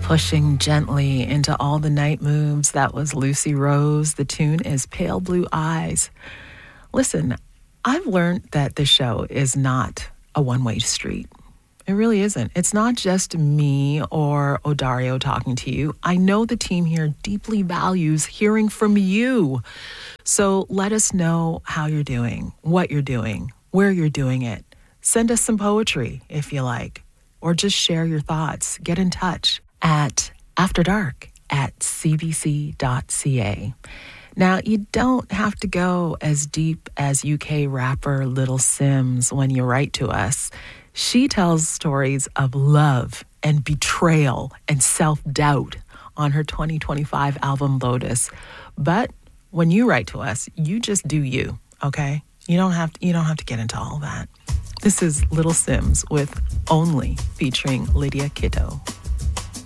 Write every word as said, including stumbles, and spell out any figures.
Pushing gently into all the night moves. That was Lucy Rose. The tune is Pale Blue Eyes. Listen, I've learned that the show is not a one-way street. It really isn't. It's not just me or Odario talking to you. I know the team here deeply values hearing from you. So let us know how you're doing, what you're doing, where you're doing it. Send us some poetry if you like, or just share your thoughts. Get in touch at After Dark at c b c dot c a. Now, you don't have to go as deep as U K rapper Little Simz when you write to us. She tells stories of love and betrayal and self-doubt on her twenty twenty-five album Lotus. But when you write to us, you just do you, okay? You don't have to, you don't have to get into all that. This is Little Simz with Only featuring Lydia Kitto.